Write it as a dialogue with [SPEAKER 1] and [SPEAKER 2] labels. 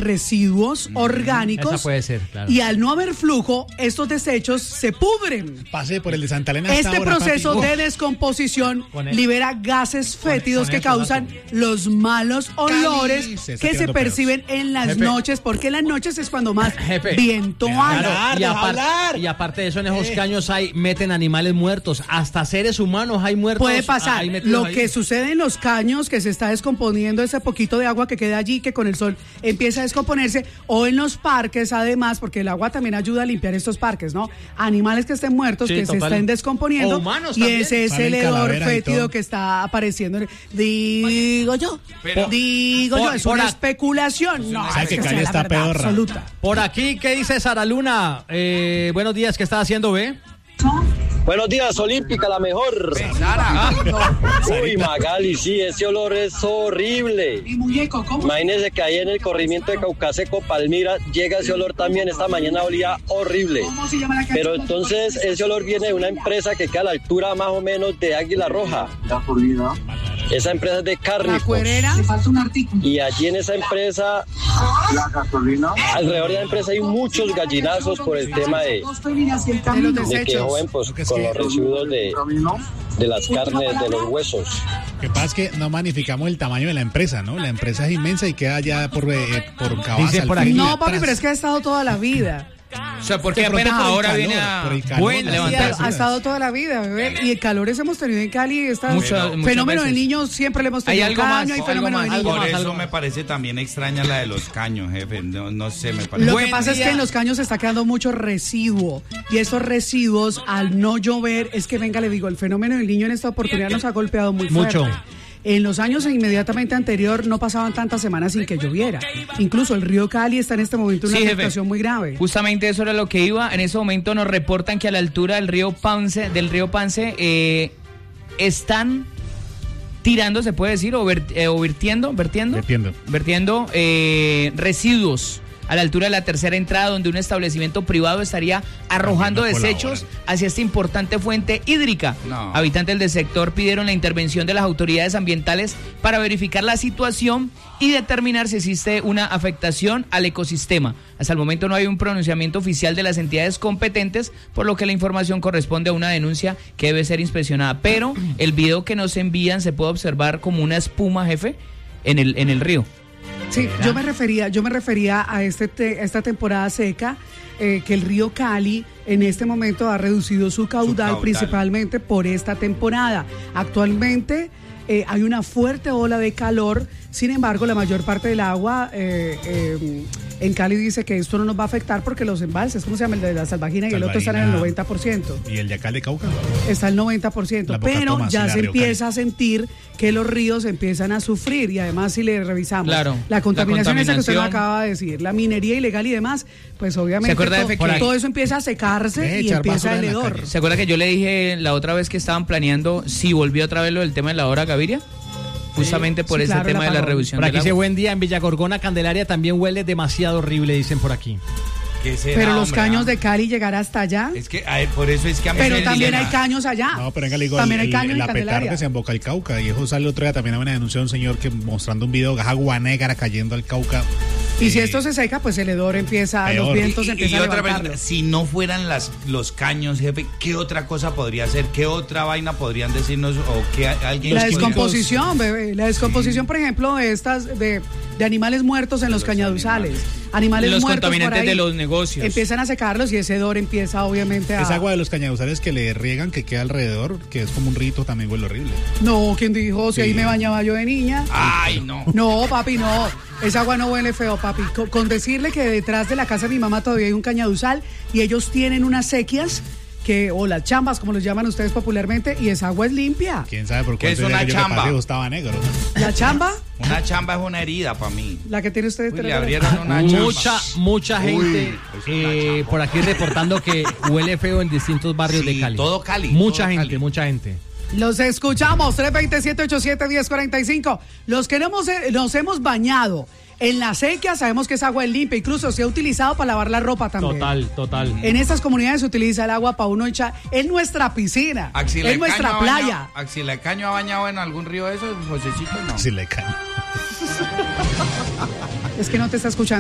[SPEAKER 1] residuos orgánicos.
[SPEAKER 2] Esa puede ser, claro.
[SPEAKER 1] Y al no haber flujo, estos desechos se pudren.
[SPEAKER 3] Pase por el de Santa Elena.
[SPEAKER 1] Este proceso de descomposición libera gases fétidos que causan los malos olores que se perciben en las noches, porque en las noches es cuando más viento hay.
[SPEAKER 2] Y aparte de eso, en esos caños meten animales muertos, hasta seres humanos hay muertos.
[SPEAKER 1] Puede pasar. Lo que sucede en los caños, que se está descomponiendo ese poquito de agua que queda allí, que con el sol empieza a descomponerse, o en los parques además, porque el agua también ayuda a limpiar estos parques, ¿no? Animales que estén muertos, que se estén descomponiendo, y ese es el hedor fétido que está apareciendo. Digo yo, es una especulación. No,
[SPEAKER 3] es que Cali está pedorra.
[SPEAKER 1] Absoluta.
[SPEAKER 2] Por aquí, ¿qué dice Sara Luna? Buenos días, ¿qué está haciendo, ve?
[SPEAKER 4] Buenos días, Olímpica, la mejor. Uy, Magali, sí, ese olor es horrible. Imagínese que ahí en el corrimiento de Caucaseco, Palmira, llega ese olor también. Esta mañana olía horrible. Pero entonces ese olor viene de una empresa que queda a la altura más o menos de Águila Roja. Esa empresa es de Cárnicos. Y allí en esa empresa, alrededor de la empresa hay muchos gallinazos por el tema de que joven, pues con los residuos de las carnes, de los huesos.
[SPEAKER 3] Lo que pasa es que no magnificamos el tamaño de la empresa, ¿no? La empresa es inmensa y queda ya por Cabaza.
[SPEAKER 1] No, papi, pero es que ha estado toda la vida.
[SPEAKER 5] O sea, porque apenas ahora viene a levantarse.
[SPEAKER 1] Ha estado toda la vida, bebé. Y el calores hemos tenido en Cali. Fenómeno de niños siempre le hemos tenido.
[SPEAKER 5] Hay algo más.
[SPEAKER 1] Hay fenómeno de niños.
[SPEAKER 6] Por eso me parece también extraña la de los caños, jefe. No sé, me parece.
[SPEAKER 1] Lo que pasa es que en los caños se está quedando mucho residuo. Y esos residuos, al no llover, es que venga, le digo, el fenómeno del niño en esta oportunidad nos ha golpeado muy fuerte. Mucho. En los años inmediatamente anterior no pasaban tantas semanas sin que lloviera. Incluso el río Cali está en este momento en una situación muy grave.
[SPEAKER 5] Justamente eso era lo que iba. En ese momento nos reportan que a la altura del río Pance, están tirando, se puede decir, o vertiendo residuos a la altura de la tercera entrada, donde un establecimiento privado estaría arrojando desechos hacia esta importante fuente hídrica. Habitantes del sector pidieron la intervención de las autoridades ambientales para verificar la situación y determinar si existe una afectación al ecosistema. Hasta el momento no hay un pronunciamiento oficial de las entidades competentes, por lo que la información corresponde a una denuncia que debe ser inspeccionada. Pero el video que nos envían se puede observar como una espuma, jefe, en el río.
[SPEAKER 1] Sí, yo me refería a esta temporada seca, que el río Cali en este momento ha reducido su caudal principalmente por esta temporada. Actualmente hay una fuerte ola de calor, sin embargo la mayor parte del agua en Cali dice que esto no nos va a afectar porque los embalses, ¿cómo se llama? El de la Salvajina y el otro están en el 90%.
[SPEAKER 3] ¿Y el de acá de Cauca?
[SPEAKER 1] Está el 90%, pero ya se empieza a sentir que los ríos empiezan a sufrir, y además si le revisamos la contaminación esa que usted nos acaba de decir, la minería ilegal y demás, pues obviamente todo eso empieza a secarse y empieza el hedor.
[SPEAKER 5] ¿Se acuerda que yo le dije la otra vez que estaban planeando si volvió otra vez lo del tema de la hora Gaviria? Justamente por ese tema de la reducción.
[SPEAKER 2] Por aquí dice buen día, en Villa Gorgona, Candelaria también huele demasiado horrible, dicen por aquí.
[SPEAKER 1] Pero los caños de Cali llegar hasta allá.
[SPEAKER 6] Es que por eso es que a mí
[SPEAKER 1] pero también hay caños allá.
[SPEAKER 3] No, pero venga, le digo,
[SPEAKER 1] también hay caños
[SPEAKER 3] la
[SPEAKER 1] en Candelaria.
[SPEAKER 3] petarda se emboca al Cauca, y eso sale otro día también a una denuncia de un señor que mostrando un video de agua negra cayendo al Cauca.
[SPEAKER 1] Y si esto se seca, pues el hedor empieza, peor. Los vientos empiezan a levantar.
[SPEAKER 6] Si no fueran los caños, jefe, ¿qué otra cosa podría ser? ¿Qué otra vaina podrían decirnos? O que alguien
[SPEAKER 1] la descomposición, bebé. La descomposición, por ejemplo, de animales muertos en los cañaduzales. Animales
[SPEAKER 5] los
[SPEAKER 1] muertos
[SPEAKER 5] contaminantes
[SPEAKER 1] por ahí,
[SPEAKER 5] de los negocios.
[SPEAKER 1] Empiezan a secarlos y ese hedor empieza obviamente a...
[SPEAKER 3] Esa agua de los cañaduzales que le riegan, que queda alrededor, que es como un rito, también huele horrible.
[SPEAKER 1] No, ¿quién dijo? Si ahí me bañaba yo de niña.
[SPEAKER 6] Ay, no.
[SPEAKER 1] No, papi, no. Esa agua no huele feo, papi. Con decirle que detrás de la casa de mi mamá todavía hay un cañaduzal y ellos tienen unas sequias o las chambas, como los llaman ustedes popularmente, y esa agua es limpia.
[SPEAKER 3] ¿Quién sabe por
[SPEAKER 6] qué es una chamba?
[SPEAKER 3] Estaba negro.
[SPEAKER 1] ¿La chamba?
[SPEAKER 6] Una chamba es una herida para mí.
[SPEAKER 1] La que tiene usted.
[SPEAKER 6] Le abrieron una chamba.
[SPEAKER 2] Mucha gente por aquí reportando que huele feo en distintos barrios de Cali.
[SPEAKER 6] Todo Cali.
[SPEAKER 2] Mucha gente.
[SPEAKER 1] Los escuchamos, 327-87-1045. Los que nos hemos bañado en la sequía, sabemos que esa agua es limpia, incluso se ha utilizado para lavar la ropa también.
[SPEAKER 2] Total.
[SPEAKER 1] En estas comunidades se utiliza el agua para uno echar en nuestra piscina, en nuestra playa.
[SPEAKER 6] ¿Axilecaño ha bañado en algún río de esos, Josecito? No.
[SPEAKER 3] Axilecaño.
[SPEAKER 1] Es que no te está escuchando.